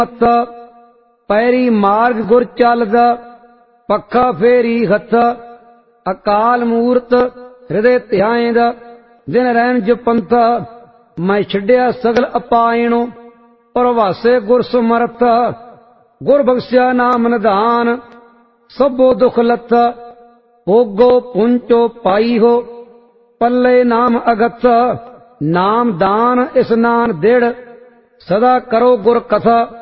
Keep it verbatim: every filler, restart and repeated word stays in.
ਮਤ ਪੈਰੀ ਮਾਰਗ ਗੁਰ ਚੱਲਦਾ ਪੱਖਾ ਫੇਰੀ ਹੱਥ ਅਕਾਲ ਮੂਰਤ ਹਿਰਦੇ ਧਿਆਇਂਦਾ ਦਿਨ ਰਹਿਣ ਜਪੰਥਾ ਮੈਂ ਛੱਡਿਆ ਸਗਲ ਅਪਾਇਣੋ ਪ੍ਰਵਾਸੇ ਗੁਰ ਸਮਰਥ ਗੁਰ ਬਖਸ਼ਿਆ ਨਾਮ ਨਿਧਾਨ ਸਭੋ ਦੁਖ ਲੱਥਾ ਭੋਗੋ ਪੁੰਚੋ ਪਾਈ ਹੋ ਪੱਲੇ ਨਾਮ ਅਗਤ ਨਾਮ ਦਾਨ ਇਸਨਾਨ ਦਿੜ ਸਦਾ ਕਰੋ ਗੁਰ ਕਥਾ